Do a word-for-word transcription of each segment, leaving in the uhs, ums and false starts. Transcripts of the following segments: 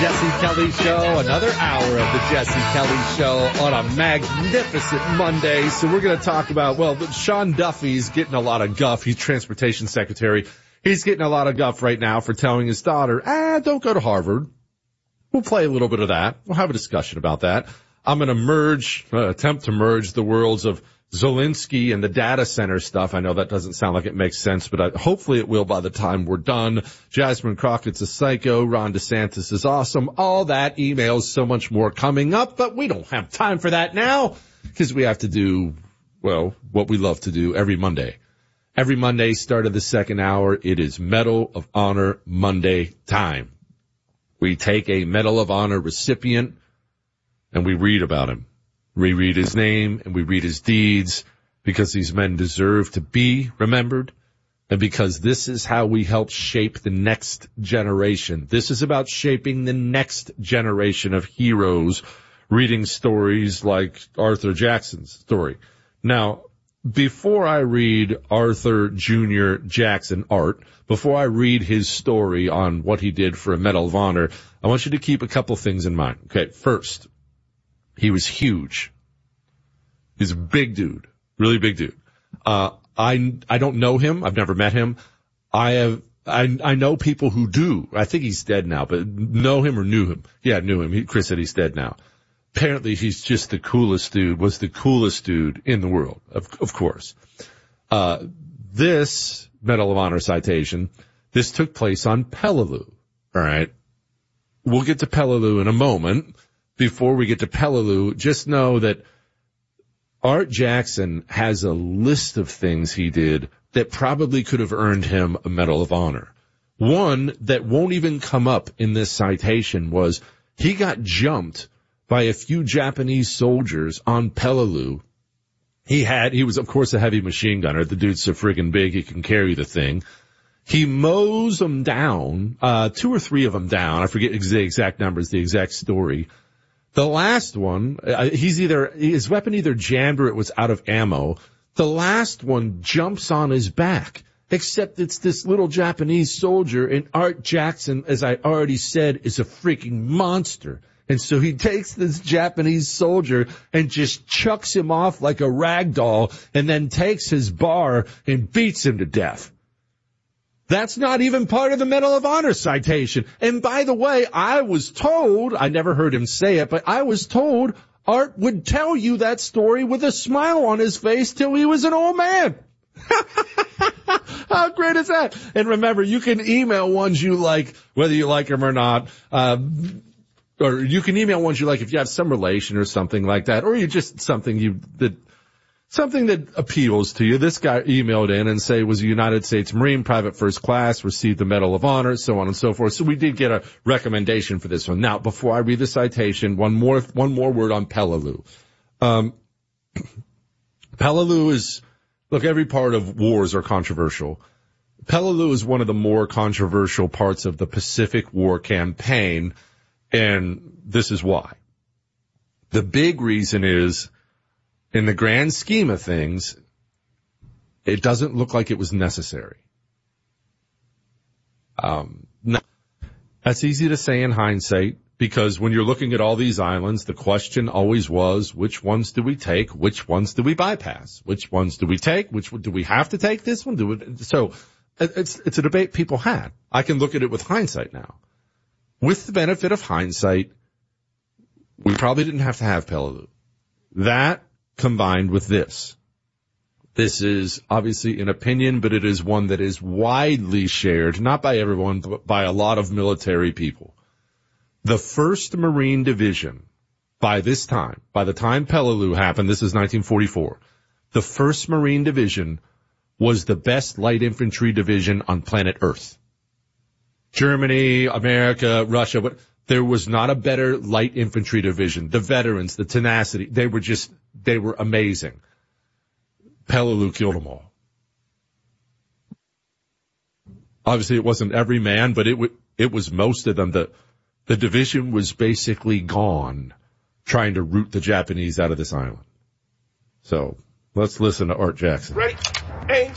Jesse Kelly Show, another hour of the Jesse Kelly Show on a magnificent Monday. So we're going to talk about, well, Sean Duffy's getting a lot of guff. He's transportation secretary. He's getting a lot of guff right now for telling his daughter, ah, don't go to Harvard. We'll play a little bit of that. We'll have a discussion about that. I'm going to merge, uh, attempt to merge the worlds of Zelensky and the data center stuff. I know that doesn't sound like it makes sense, but I, hopefully it will by the time we're done. Jasmine Crockett's a psycho. Ron DeSantis is awesome. All that, emails, so much more coming up, but we don't have time for that now because we have to do, well, what we love to do every Monday. Every Monday, start of the second hour, it is Medal of Honor Monday time. We take a Medal of Honor recipient and we read about him. We read his name and we read his deeds because these men deserve to be remembered and because this is how we help shape the next generation. This is about shaping the next generation of heroes, reading stories like Arthur Jackson's story. Now, before I read Arthur Junior Jackson Art, before I read his story on what he did for a Medal of Honor, I want you to keep a couple things in mind. Okay, first, he was huge. He's a big dude, really big dude. Uh, I, I don't know him. I've never met him. I have, I, I know people who do. I think he's dead now, but know him or knew him. Yeah, knew him. He, Chris said he's dead now. Apparently he's just the coolest dude, was the coolest dude in the world, of, of course. Uh, this Medal of Honor citation, this took place on Peleliu. All right. We'll get to Peleliu in a moment. Before we get to Peleliu, just know that Art Jackson has a list of things he did that probably could have earned him a Medal of Honor. One that won't even come up in this citation was he got jumped by a few Japanese soldiers on Peleliu. He had, he was of course a heavy machine gunner. The dude's so friggin' big he can carry the thing. He mows them down, uh, two or three of them down. I forget the exact numbers, the exact story. The last one, uh, he's either, his weapon either jammed or it was out of ammo. The last one jumps on his back, except it's this little Japanese soldier, and Art Jackson, as I already said, is a freaking monster. And so he takes this Japanese soldier and just chucks him off like a rag doll and then takes his bar and beats him to death. That's not even part of the Medal of Honor citation. And by the way, I was told, I never heard him say it, but I was told Art would tell you that story with a smile on his face till he was an old man. How great is that? And remember, you can email ones you like, whether you like them or not. Um, or you can email ones you like if you have some relation or something like that, or you just something you that something that appeals to you. This guy emailed in and say was a United States Marine, private first class, received the Medal of Honor, so on and so forth. So we did get a recommendation for this one. Now, before I read the citation, one more one more word on Peleliu. Um, Peleliu is, look, every part of wars are controversial. Peleliu is one of the more controversial parts of the Pacific War campaign, and this is why. The big reason is, in the grand scheme of things, it doesn't look like it was necessary. Um, no, that's easy to say in hindsight, because when you're looking at all these islands, the question always was, which ones do we take? Which ones do we bypass? Which ones do we take? Which do we have to take this one? Do we, so it's, it's a debate people had. I can look at it with hindsight now. With the benefit of hindsight, we probably didn't have to have Peleliu. That combined with this. This is obviously an opinion, but it is one that is widely shared, not by everyone, but by a lot of military people. The first Marine Division, by this time, by the time Peleliu happened, this is nineteen forty-four, the first Marine Division was the best light infantry division on planet Earth. Germany, America, Russia, but there was not a better light infantry division. The veterans, the tenacity, they were just, they were amazing. Peleliu killed them all. Obviously, it wasn't every man, but it w- it was most of them. The, the division was basically gone trying to root the Japanese out of this island. So let's listen to Art Jackson. Ready? Aim.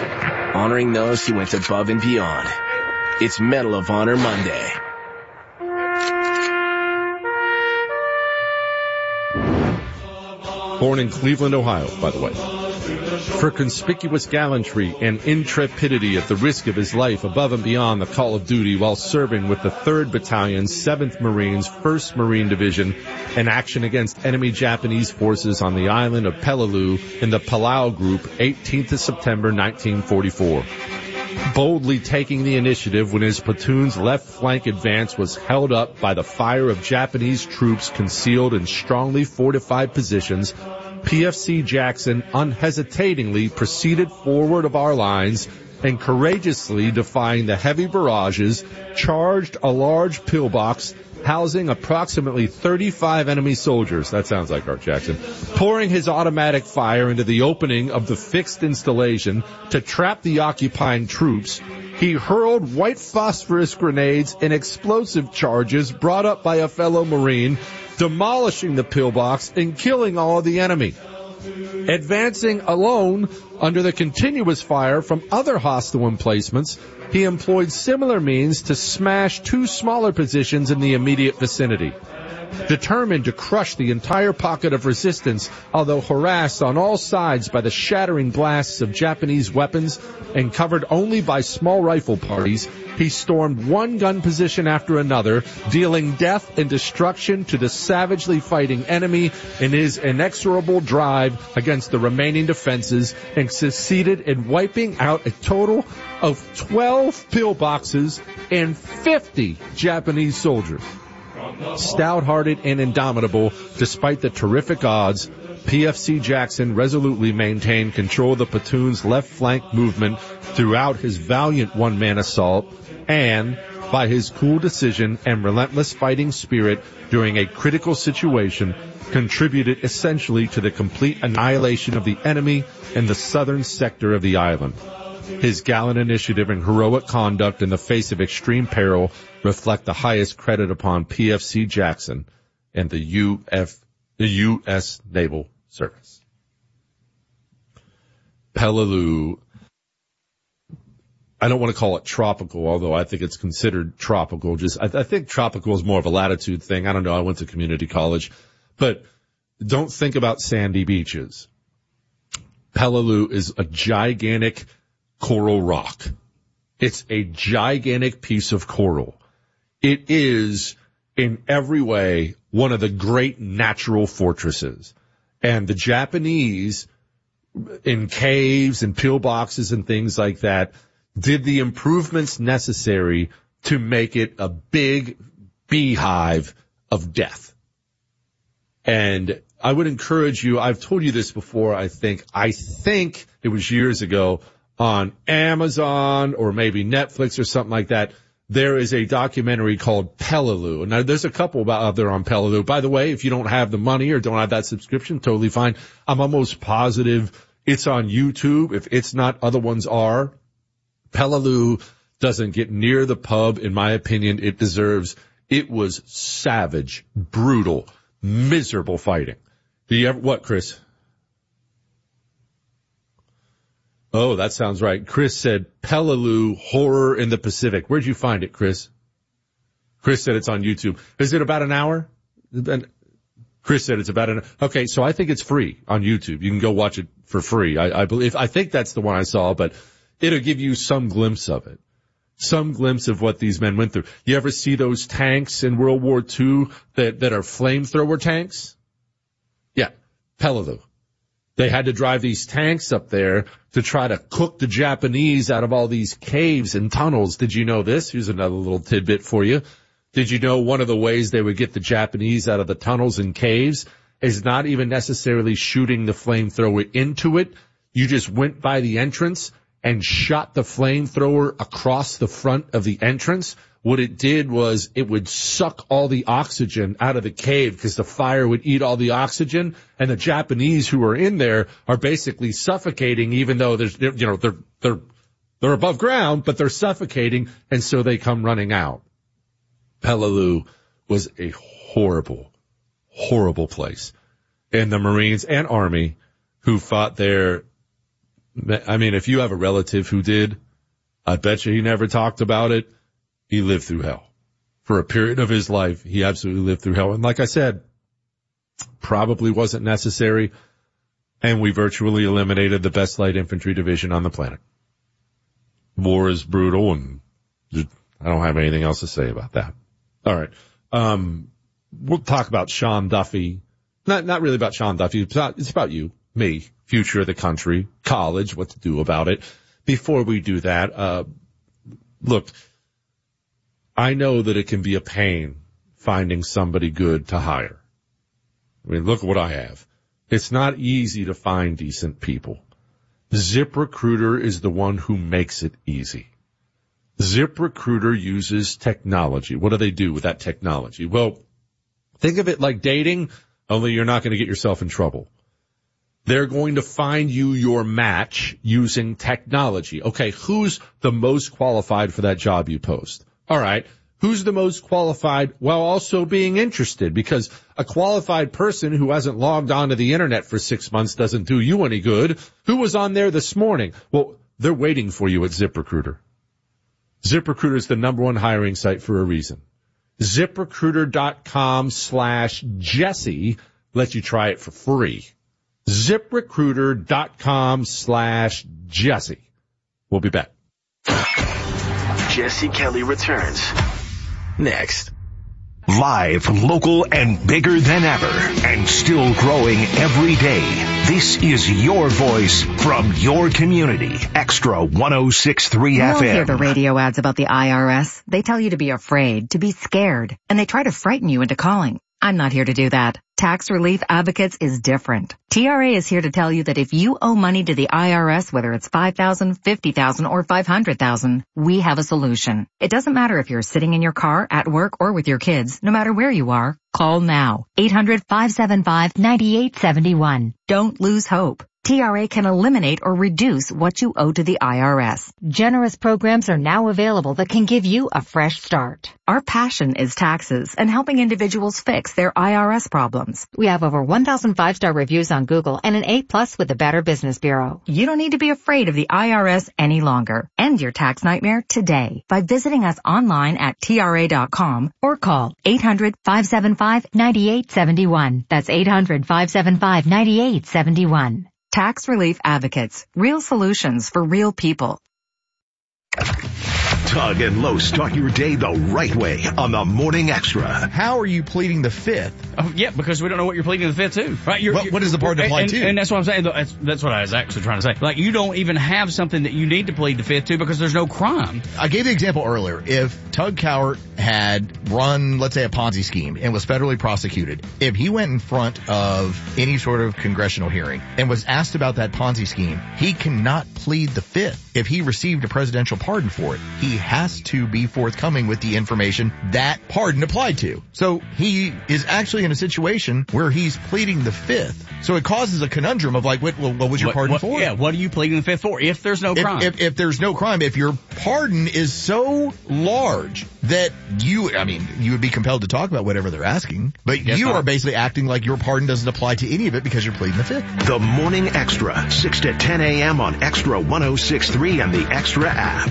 Honoring those who went above and beyond. It's Medal of Honor Monday. born in Cleveland, Ohio, by the way. For conspicuous gallantry and intrepidity at the risk of his life above and beyond the call of duty while serving with the third Battalion, seventh Marines, first Marine Division in action against enemy Japanese forces on the island of Peleliu in the Palau Group, eighteenth of September nineteen forty-four. Boldly taking the initiative when his platoon's left flank advance was held up by the fire of Japanese troops concealed in strongly fortified positions, P F C Jackson unhesitatingly proceeded forward of our lines and courageously defying the heavy barrages, charged a large pillbox housing approximately thirty-five enemy soldiers. That sounds like Art Jackson. Pouring his automatic fire into the opening of the fixed installation to trap the occupying troops, he hurled white phosphorus grenades and explosive charges brought up by a fellow Marine, demolishing the pillbox and killing all of the enemy. Advancing alone under the continuous fire from other hostile emplacements, he employed similar means to smash two smaller positions in the immediate vicinity. Determined to crush the entire pocket of resistance, although harassed on all sides by the shattering blasts of Japanese weapons and covered only by small rifle parties, he stormed one gun position after another, dealing death and destruction to the savagely fighting enemy in his inexorable drive against the remaining defenses, and succeeded in wiping out a total of twelve pillboxes and fifty Japanese soldiers. Stout-hearted and indomitable, despite the terrific odds, P F C Jackson resolutely maintained control of the platoon's left flank movement throughout his valiant one-man assault, and, by his cool decision and relentless fighting spirit during a critical situation, contributed essentially to the complete annihilation of the enemy in the southern sector of the island. His gallant initiative and heroic conduct in the face of extreme peril reflect the highest credit upon P F C Jackson and the U F, the U S Naval Service. Peleliu, I don't want to call it tropical, although I think it's considered tropical. Just, I, I think tropical is more of a latitude thing. I don't know. I went to community college, but don't think about sandy beaches. Peleliu is a gigantic coral rock. It's a gigantic piece of coral. It is, in every way, one of the great natural fortresses. And the Japanese, in caves and pillboxes and things like that, did the improvements necessary to make it a big beehive of death. And I would encourage you, I've told you this before, I think, I think it was years ago, on Amazon or maybe Netflix or something like that, there is a documentary called Peleliu. Now, there's a couple out there on Peleliu. By the way, if you don't have the money or don't have that subscription, totally fine. I'm almost positive it's on YouTube. If it's not, other ones are. Peleliu doesn't get near the pub, in my opinion, it deserves. It was savage, brutal, miserable fighting. Do you ever, what, Chris? Oh, that sounds right. Chris said Peleliu, Horror in the Pacific. Where'd you find it, Chris? Chris said it's on YouTube. Is it about an hour? Chris said it's about an hour. Okay, so I think it's free on YouTube. You can go watch it for free. I, I believe, I think that's the one I saw, but it'll give you some glimpse of it. Some glimpse of what these men went through. You ever see those tanks in World War Two that, that are flamethrower tanks? Yeah, Peleliu. They had to drive these tanks up there to try to cook the Japanese out of all these caves and tunnels. Did you know this? Here's another little tidbit for you. Did you know one of the ways they would get the Japanese out of the tunnels and caves is not even necessarily shooting the flamethrower into it? You just went by the entrance and shot the flamethrower across the front of the entrance. What it did was it would suck all the oxygen out of the cave because the fire would eat all the oxygen, and the Japanese who are in there are basically suffocating, even though there's, you know, they're, they're, they're above ground, but they're suffocating, and so they come running out. Peleliu was a horrible, horrible place. And the Marines and Army who fought there, I mean, if you have a relative who did, I bet you he never talked about it. He lived through hell. For a period of his life, he absolutely lived through hell. And like I said, probably wasn't necessary, and we virtually eliminated the best light infantry division on the planet. War is brutal, and I don't have anything else to say about that. All right. Um, we'll talk about Sean Duffy. Not, not really about Sean Duffy. It's about, it's about you, me, future of the country, college, what to do about it. Before we do that, uh, look, I know that it can be a pain finding somebody good to hire. I mean, look at what I have. It's not easy to find decent people. ZipRecruiter is the one who makes it easy. ZipRecruiter uses technology. What do they do with that technology? Well, think of it like dating, only you're not going to get yourself in trouble. They're going to find you your match using technology. Okay, who's the most qualified for that job you post? All right, who's the most qualified while also being interested? Because a qualified person who hasn't logged onto the internet for six months doesn't do you any good. Who was on there this morning? Well, they're waiting for you at ZipRecruiter. ZipRecruiter is the number one hiring site for a reason. ZipRecruiter.com slash Jesse lets you try it for free. ZipRecruiter.com slash Jesse. We'll be back. Jesse Kelly returns next. Live, local, and bigger than ever, and still growing every day. This is your voice from your community. Extra one oh six point three F M. You'll hear the radio ads about the I R S. They tell you to be afraid, to be scared, and they try to frighten you into calling. I'm not here to do that. Tax Relief Advocates is different. T R A is here to tell you that if you owe money to the I R S, whether it's five thousand dollars, fifty thousand dollars, or five hundred thousand dollars, we have a solution. It doesn't matter if you're sitting in your car, at work, or with your kids. No matter where you are, call now. eight hundred, five seven five, nine eight seven one. Don't lose hope. T R A can eliminate or reduce what you owe to the I R S. Generous programs are now available that can give you a fresh start. Our passion is taxes and helping individuals fix their I R S problems. We have over one thousand five-star reviews on Google and an A plus with the Better Business Bureau. You don't need to be afraid of the I R S any longer. End your tax nightmare today by visiting us online at T R A dot com or call eight hundred, five seven five, nine eight seven one. That's eight hundred, five seven five, nine eight seven one. Tax Relief Advocates. Real solutions for real people. Tug and Lowe start your day the right way on the Morning Extra. How are you pleading the fifth? Oh, yeah, because we don't know what you're pleading the fifth to. Right? You're, what, you're, what is the part to apply and, to? And that's what I'm saying. That's, that's what I was actually trying to say. Like, you don't even have something that you need to plead the fifth to because there's no crime. I gave the example earlier. If Tug Cowart had run, let's say, a Ponzi scheme and was federally prosecuted, if he went in front of any sort of congressional hearing and was asked about that Ponzi scheme, he cannot plead the fifth. If he received a presidential pardon for it, he has to be forthcoming with the information that pardon applied to. So he is actually in a situation where he's pleading the fifth. So it causes a conundrum of like, what, what was your what, pardon what, for? Yeah, what are you pleading the fifth for if there's no if, crime? If, if there's no crime, if your pardon is so large that you, I mean, you would be compelled to talk about whatever they're asking, but you not. are basically acting like your pardon doesn't apply to any of it because you're pleading the fifth. The Morning Extra, six to ten a.m. on Extra one oh six point three and the Extra app.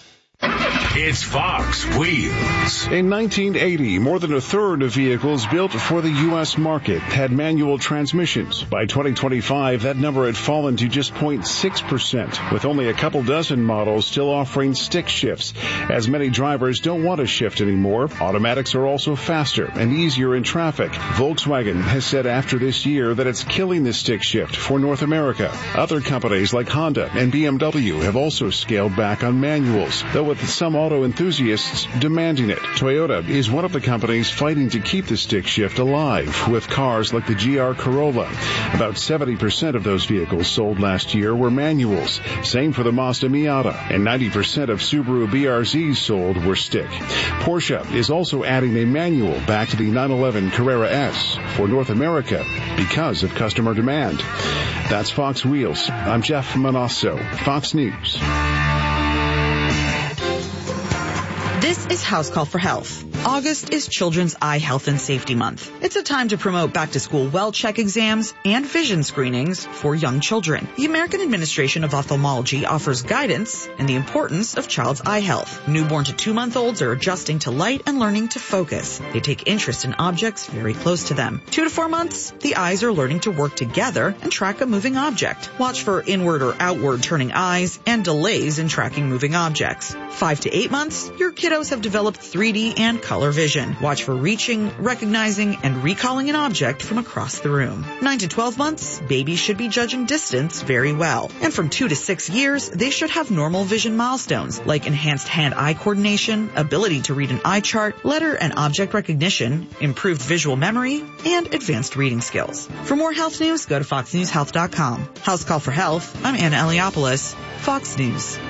It's Fox Wheels. In nineteen eighty, more than a third of vehicles built for the U S market had manual transmissions. By twenty twenty-five, that number had fallen to just zero point six percent, with only a couple dozen models still offering stick shifts. As many drivers don't want to shift anymore, automatics are also faster and easier in traffic. Volkswagen has said after this year that it's killing the stick shift for North America. Other companies like Honda and B M W have also scaled back on manuals, though with some auto enthusiasts demanding it. Toyota is one of the companies fighting to keep the stick shift alive with cars like the G R Corolla. About seventy percent of those vehicles sold last year were manuals. Same for the Mazda Miata, and ninety percent of Subaru B R Zs sold were stick. Porsche is also adding a manual back to the nine eleven Carrera S for North America because of customer demand. That's Fox Wheels. I'm Jeff Manasso, Fox News. This is is House Call for Health. August is Children's Eye Health and Safety Month. It's a time to promote back-to-school well-check exams and vision screenings for young children. The American Administration of Ophthalmology offers guidance in the importance of child's eye health. Newborn to two-month-olds are adjusting to light and learning to focus. They take interest in objects very close to them. Two to four months, the eyes are learning to work together and track a moving object. Watch for inward or outward turning eyes and delays in tracking moving objects. Five to eight months, your kiddos have developed three D and color vision. Watch for reaching, recognizing, and recalling an object from across the room. Nine to twelve months, babies should be judging distance very well. And from two to six years, they should have normal vision milestones like enhanced hand-eye coordination, ability to read an eye chart, letter and object recognition, improved visual memory, and advanced reading skills. For more health news, go to fox news health dot com. House Call for Health, I'm Anna Eliopoulos, Fox News.